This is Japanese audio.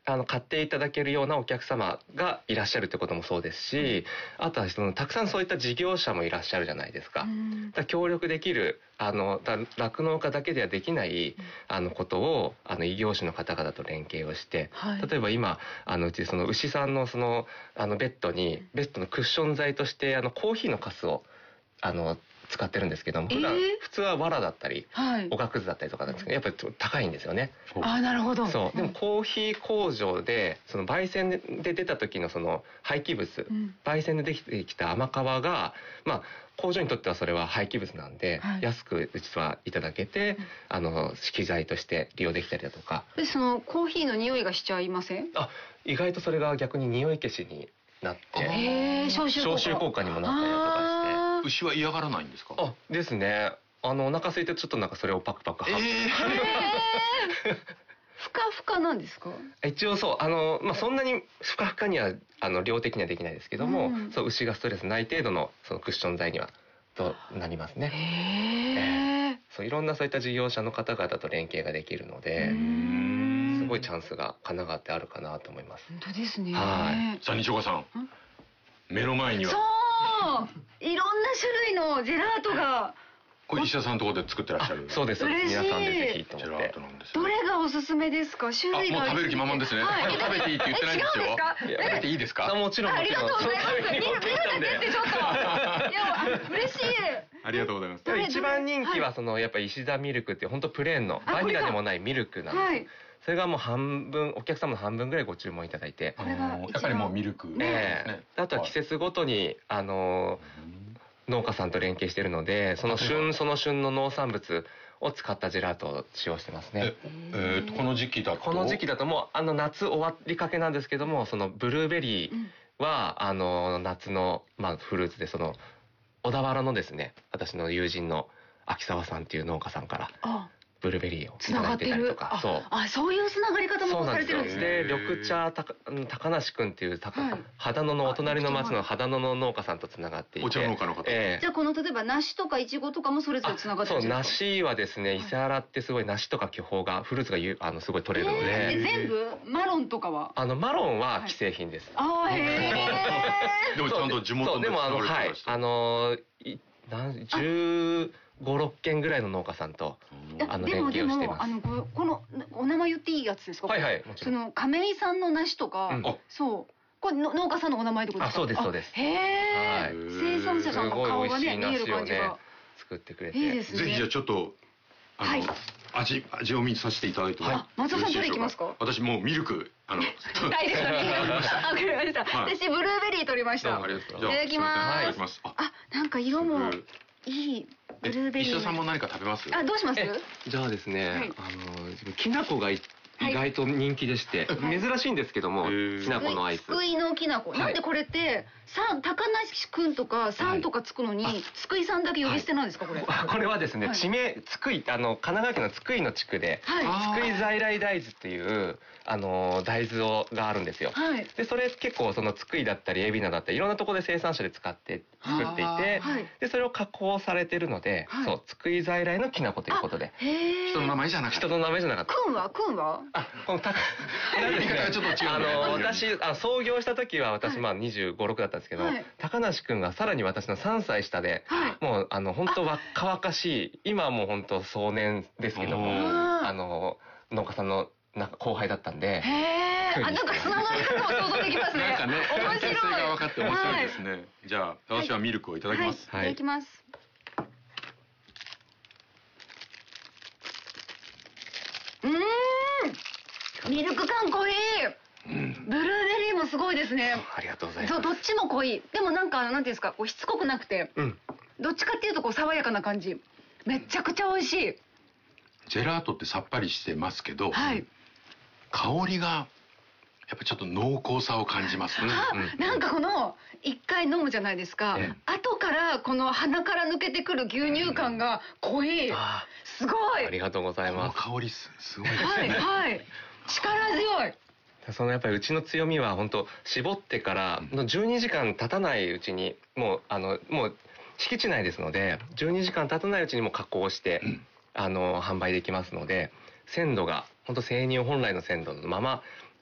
買っていただけるようなお客様がいらっしゃるってこともそうですし、あとはたくさんそういった事業者もいらっしゃるじゃないですか。だから協力できる酪農家だけではできないことを異業種の方々と連携をして、例えば今うち牛さんのベッドのクッション材としてコーヒーのカスを使ってるんですけども、普通は藁だったり、おがくずだったりとかなんですけど、やっぱり高いんですよね。 なるほど。 そう。でもコーヒー工場で焙煎で出た時の廃棄物、焙煎でできてきた甘皮が工場にとってはそれは廃棄物なんで、安くうちはいただけて、資機材として利用できたりだとか。 でコーヒーの匂いがしちゃいません？ 意外とそれが逆に匂い消しになって、消臭効果にもなったりだとかして。 牛は嫌がらないんですか？ ですね。お腹空いてちょっとそれをパクパクふかふかなんですか？ 一応そう、そんなにふかふかには量的にはできないですけども、牛がストレスない程度のクッション材にはとなりますね。いろんなそういった事業者の方々と連携ができるので、すごいチャンスが神奈川ってあるかなと思います。 本当ですね。 さあ西岡さん、目の前にはいろんな種類のジェラートが。 これ石田さんのところで作ってらっしゃる？ そうです。 嬉しい。 皆さんでぜひと思って。 どれがおすすめですか？種類が。 もう食べる気満々ですね。食べていいって言ってないんですよ。食べていいですか？ もちろん。 ありがとうございます。見るだけってちょっと。いや嬉しい。 ありがとうございます。 一番人気はやっぱ石田ミルクって本当プレーンのバニラでもないミルクなんです。それがもう半分、お客様の半分ぐらいご注文いただいて。 やっぱりもうミルク。 あとは季節ごとに農家さんと連携しているので、その旬の農産物を使ったジェラートを使用してますね。 この時期だともう夏終わりかけなんですけども、ブルーベリーは夏のフルーツで小田原のですね、私の友人の秋沢さんっていう農家さんからブルーベリーをいただいてたりとか。 そういうつながり方もされてるんですね。 で緑茶高梨くんっていう秦野のお隣の町の秦野の農家さんとつながっていて、 お茶農家の方。 じゃあ例えば梨とかイチゴとかもそれぞれつながってるんですか？ 梨はですね、伊勢原ってすごい梨とか巨峰がフルーツがすごい取れるので。 全部マロンとかは？ マロンは既製品です。 でもちゃんと地元のでも15、6軒ぐらいの農家さんと連携をしています。 このお名前言っていいやつですか？ はい。もちろん。 亀井さんの梨とか、これ農家さんのお名前ってことですか？ そうです。 生産者さんの顔がね見える感じが作ってくれて。 いいですね。 ぜひじゃあちょっと味を見させていただいても。 松尾さんどれいきますか？ 私もうミルク大ですね。私ブルーベリー取りました。いただきます。なんか色もいい。ブルーベリー。 石田さんも何か食べます？ どうします？ じゃあですね、きな粉が意外と人気でして、珍しいんですけども、きな粉のアイス。 津久井のきな粉。なんでこれって高梨くんとかさんとかつくのに津久井さんだけ呼び捨てなんですかこれ？ これはですね、地名津久井神奈川県の津久井の地区で津久井在来大豆っていう大豆があるんですよ。でそれ結構津久井だったり海老名だったりいろんなところで生産者で作っていて、でそれを加工されてるので、津久井在来のきな粉ということで。 人の名前じゃなかった。 人の名前じゃなかった。 くんは？ この言い方がちょっと違う。 私創業した時は私25、6だったんですけど、高梨くんがさらに私の3歳下で、もう本当若々しい、今はもう本当壮年ですけども、農家さんの後輩だったんで。 なんかつながり方も想像できますね。 なんかね、 面白い。 関係性が分かって面白いですね。じゃあ私はミルクをいただきます。 いただきます。ミルク感濃い。ブルーベリーもすごいですね。 ありがとうございます。 どっちも濃い。でもなんていうんですか、しつこくなくて、どっちかっていうと爽やかな感じ。めちゃくちゃ美味しい。 ジェラートってさっぱりしてますけど、香りがやっぱちょっと濃厚さを感じますね。 なんか一回飲むじゃないですか。後から鼻から抜けてくる牛乳感が濃い。すごい。 ありがとうございます。 この香りすごいですね。 力強い。 やっぱりうちの強みは本当絞ってから12時間経たないうちにもう敷地内ですので12時間経たないうちにも加工して販売できますので、鮮度が本当生乳本来の鮮度のまま